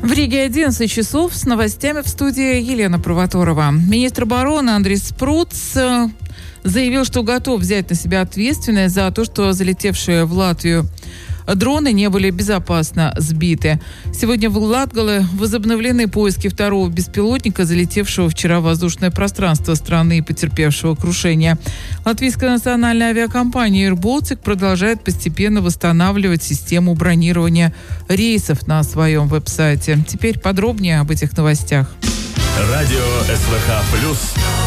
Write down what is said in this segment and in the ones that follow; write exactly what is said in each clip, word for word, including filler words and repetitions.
В Риге одиннадцать часов, с новостями в студии Елена Провоторова. Министр обороны Андрей Спруц заявил, что готов взять на себя ответственность за то, что залетевшие в Латвию дроны не были безопасно сбиты. Сегодня в Латгале возобновлены поиски второго беспилотника, залетевшего вчера в воздушное пространство страны и потерпевшего крушение. Латвийская национальная авиакомпания Air Baltic продолжает постепенно восстанавливать систему бронирования рейсов на своем веб-сайте. Теперь подробнее об этих новостях. Радио СВХ плюс.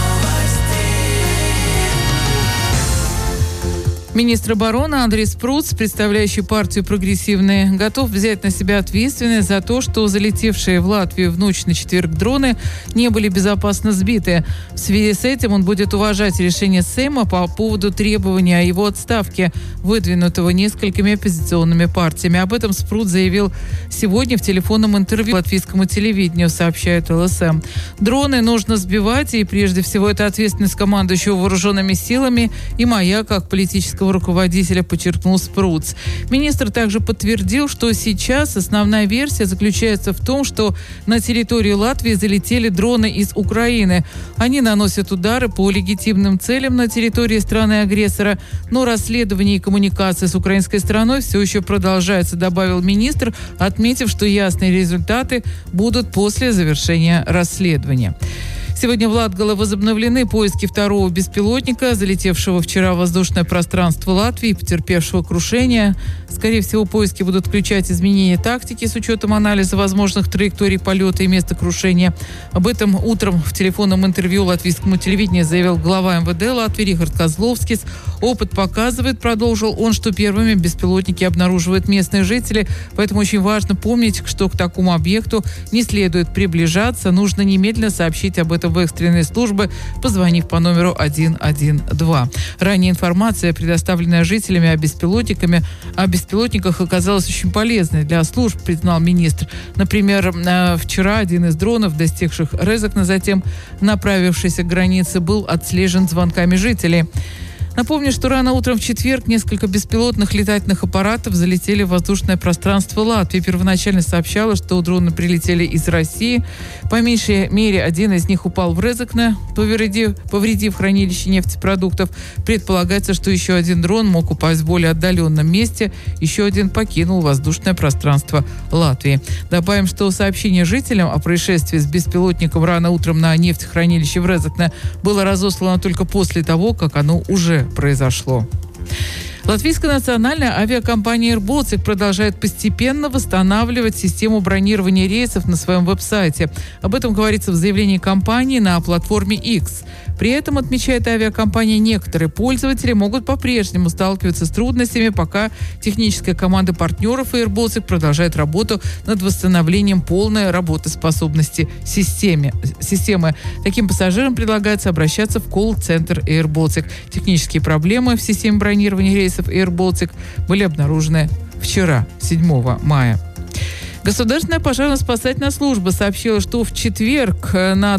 Министр обороны Андрей Спруц, представляющий партию «Прогрессивные», готов взять на себя ответственность за то, что залетевшие в Латвию в ночь на четверг дроны не были безопасно сбиты. В связи с этим он будет уважать решение Сейма по поводу требования о его отставке, выдвинутого несколькими оппозиционными партиями. Об этом Спруц заявил сегодня в телефонном интервью латвийскому телевидению, сообщает эл эс эм. Дроны нужно сбивать, и прежде всего это ответственность командующего вооруженными силами и моя, как политического руководителя, подчеркнул Спруц. Министр также подтвердил, что сейчас основная версия заключается в том, что на территорию Латвии залетели дроны из Украины. Они наносят удары по легитимным целям на территории страны-агрессора, но расследование и коммуникация с украинской стороной все еще продолжается, добавил министр, отметив, что ясные результаты будут после завершения расследования. Сегодня в Латгале возобновлены поиски второго беспилотника, залетевшего вчера в воздушное пространство Латвии и потерпевшего крушение. Скорее всего, поиски будут включать изменения тактики с учетом анализа возможных траекторий полета и места крушения. Об этом утром в телефонном интервью латвийскому телевидению заявил глава эм вэ дэ Латвии Рихард Козловскис. Опыт показывает, продолжил он, что первыми беспилотники обнаруживают местные жители, поэтому очень важно помнить, что к такому объекту не следует приближаться. Нужно немедленно сообщить об этом в экстренные службы, позвонив по номеру один один два. Ранее информация, предоставленная жителями о беспилотниками, о беспилотниках, оказалась очень полезной для служб, признал министр. Например, вчера один из дронов, достигших Резекна, затем направившийся к границе, был отслежен звонками жителей. Напомню, что рано утром в четверг несколько беспилотных летательных аппаратов залетели в воздушное пространство Латвии. Первоначально сообщалось, что дроны прилетели из России. По меньшей мере, один из них упал в Резекне, повредив, повредив хранилище нефтепродуктов. Предполагается, что еще один дрон мог упасть в более отдаленном месте. Еще один покинул воздушное пространство Латвии. Добавим, что сообщение жителям о происшествии с беспилотником рано утром на нефтехранилище в Резекне было разослано только после того, как оно уже произошло. Латвийская национальная авиакомпания Air Baltic продолжает постепенно восстанавливать систему бронирования рейсов на своем веб-сайте. Об этом говорится в заявлении компании на платформе X. При этом, отмечает авиакомпания, некоторые пользователи могут по-прежнему сталкиваться с трудностями, пока техническая команда партнеров Air Baltic продолжает работу над восстановлением полной работоспособности системы. системы. Таким пассажирам предлагается обращаться в колл-центр Air Baltic. Технические проблемы в системе бронирования рейсов Air Baltic были обнаружены вчера, седьмого мая. Государственная пожарно-спасательная служба сообщила, что в четверг на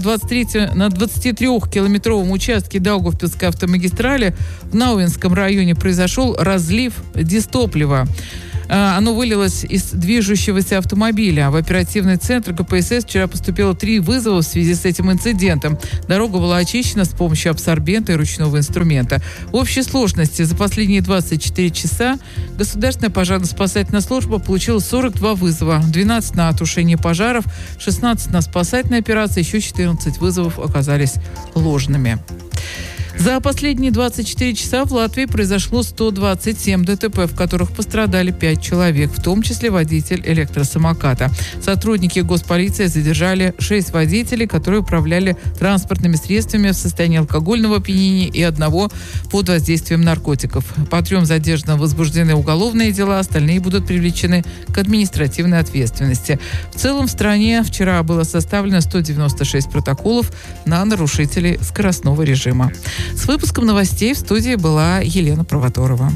двадцатитрёхкилометровом участке Даугавпилской автомагистрали в Наувинском районе произошел разлив дистоплива. Оно вылилось из движущегося автомобиля. В оперативный центр гэ пэ эс эс вчера поступило три вызова в связи с этим инцидентом. Дорога была очищена с помощью абсорбента и ручного инструмента. В общей сложности за последние двадцать четыре часа Государственная пожарно-спасательная служба получила сорок два вызова. двенадцать на тушение пожаров, шестнадцать на спасательные операции, еще четырнадцать вызовов оказались ложными. За последние двадцать четыре часа в Латвии произошло сто двадцать семь дэ тэ пэ, в которых пострадали пять человек, в том числе водитель электросамоката. Сотрудники госполиции задержали шесть водителей, которые управляли транспортными средствами в состоянии алкогольного опьянения, и одного под воздействием наркотиков. По трем задержанным возбуждены уголовные дела, остальные будут привлечены к административной ответственности. В целом в стране вчера было составлено сто девяносто шесть протоколов на нарушителей скоростного режима. С выпуском новостей в студии была Елена Провоторова.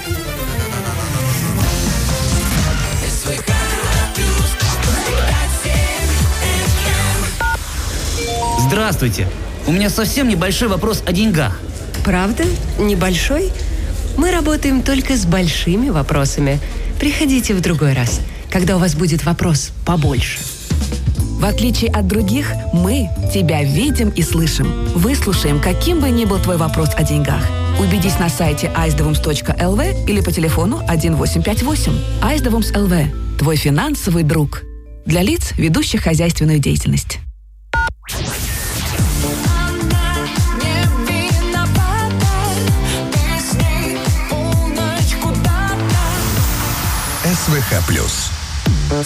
Здравствуйте. У меня совсем небольшой вопрос о деньгах. Правда? Небольшой? Мы работаем только с большими вопросами. Приходите в другой раз, когда у вас будет вопрос побольше. В отличие от других, мы тебя видим и слышим. Выслушаем, каким бы ни был твой вопрос о деньгах. Убедись на сайте айсдевумс точка эл ви или по телефону один восемь пять восемь. Айсдевумс эл ви. Твой финансовый друг. Для лиц, ведущих хозяйственную деятельность. СВХ плюс.